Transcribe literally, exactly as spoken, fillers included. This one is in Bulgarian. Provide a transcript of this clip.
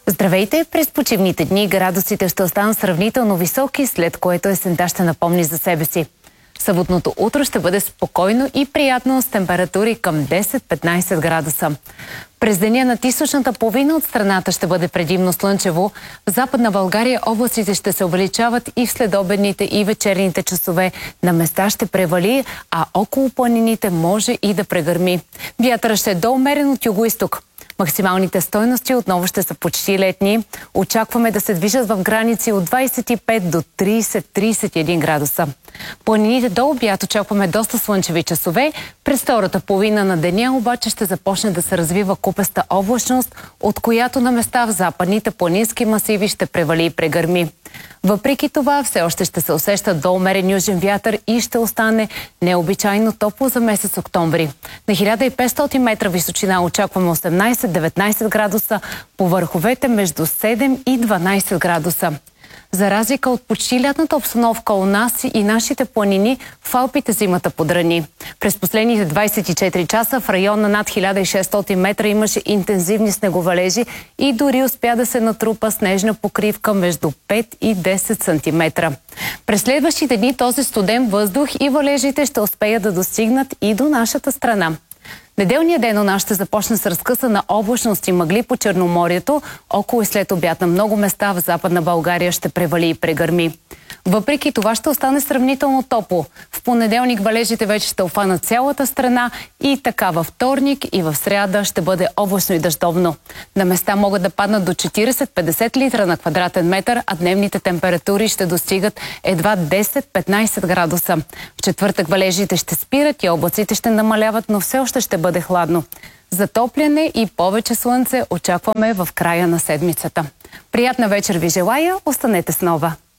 Здравейте! През почивните дни градусите ще останат сравнително високи, след което есента ще напомни за себе си. Съботното утро ще бъде спокойно и приятно с температури към десет-петнайсет градуса. През деня над източната половина от страната ще бъде предимно слънчево. В Западна България облаците ще се увеличават и в следобедните и вечерните часове. На места ще превали, а около планините може и да прегърми. Вятърът ще е до умерен от югоизток. Максималните стойности отново ще са почти летни. Очакваме да се движат в граници от двайсет и пет до трийсет-трийсет и един градуса. Планините до обяд очакваме доста слънчеви часове. През втората половина на деня обаче ще започне да се развива купеста облачност, от която на места в западните планински масиви ще превали и прегърми. Въпреки това, все още ще се усеща до умерен южен вятър и ще остане необичайно топло за месец октомври. На хиляда и петстотин метра височина очакваме осемнайсет-деветнайсет градуса, по върховете между седем и дванайсет градуса. За разлика от почти лятната обстановка у нас и нашите планини, в Алпите зимата подрани. През последните двайсет и четири часа в района над хиляда и шестстотин метра имаше интензивни снеговалежи и дори успя да се натрупа снежна покривка между пет и десет сантиметра. През следващите дни този студен въздух и валежите ще успеят да достигнат и до нашата страна. Неделният ден у нас ще започне с разкъсана облачност и мъгли по Черноморието. Около и след обяд на много места в Западна България ще превали и прегърми. Въпреки това ще остане сравнително топло. В понеделник валежите вече ще обхванат цялата страна и така във вторник и в сряда ще бъде облачно и дъждовно. На места могат да паднат до четирийсет-петдесет литра на квадратен метър, а дневните температури ще достигат едва десет-петнайсет градуса. В четвъртък валежите ще спират и облаците ще намаляват, но все още ще бъде хладно. Затопляне и повече слънце очакваме в края на седмицата. Приятна вечер ви желая, останете с Нова!